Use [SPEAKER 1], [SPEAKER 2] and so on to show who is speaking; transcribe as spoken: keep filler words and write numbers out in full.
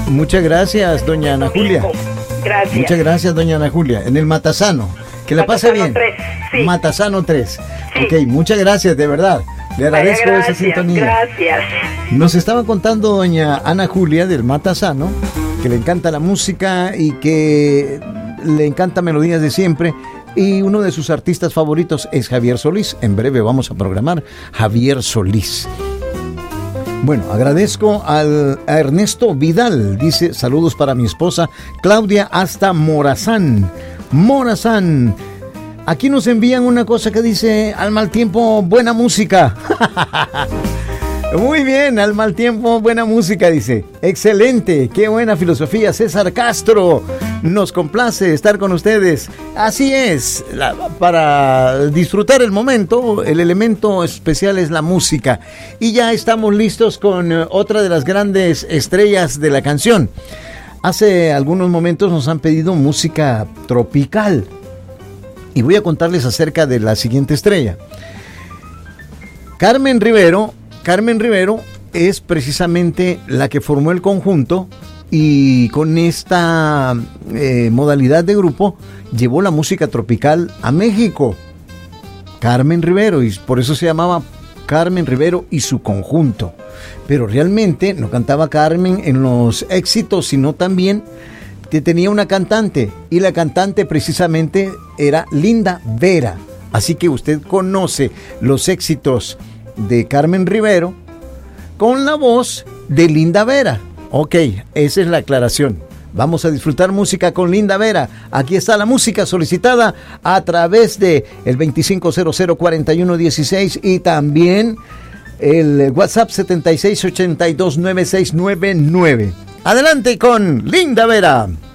[SPEAKER 1] Muchas gracias, doña Ana Julia.
[SPEAKER 2] Gracias.
[SPEAKER 1] Muchas gracias, doña Ana Julia. En el Matasano. Que le pase bien.
[SPEAKER 2] tres, sí.
[SPEAKER 1] Matasano tres.
[SPEAKER 2] Sí.
[SPEAKER 1] Ok, muchas gracias, de verdad. Le agradezco
[SPEAKER 2] Vaya, gracias,
[SPEAKER 1] esa sintonía.
[SPEAKER 2] Gracias.
[SPEAKER 1] Nos estaba contando doña Ana Julia del Matasano, que le encanta la música y que le encanta Melodías de Siempre. Y uno de sus artistas favoritos es Javier Solís. En breve vamos a programar Javier Solís. Bueno, agradezco al, a Ernesto Vidal. Dice, saludos para mi esposa Claudia hasta Morazán. Morazán. Aquí nos envían una cosa que dice, al mal tiempo, buena música. Muy bien, al mal tiempo, buena música, dice. Excelente, qué buena filosofía. César Castro, nos complace estar con ustedes. Así es, la, para disfrutar el momento, el elemento especial es la música. Y ya estamos listos con uh, otra de las grandes estrellas de la canción. Hace algunos momentos nos han pedido música tropical. Y voy a contarles acerca de la siguiente estrella. Carmen Rivero. Carmen Rivero es precisamente la que formó el conjunto y con esta eh, modalidad de grupo llevó la música tropical a México. Carmen Rivero, y por eso se llamaba Carmen Rivero y su conjunto. Pero realmente no cantaba Carmen en los éxitos, sino también que tenía una cantante, y la cantante precisamente era Linda Vera. Así que usted conoce los éxitos de Carmen Rivero con la voz de Linda Vera. Ok, esa es la aclaración. Vamos a disfrutar música con Linda Vera. Aquí está la música solicitada a través de el veinticinco cero cero cuarenta y uno dieciséis y también el WhatsApp setenta y seis ochenta y dos noventa y seis noventa y nueve. Adelante con Linda Vera.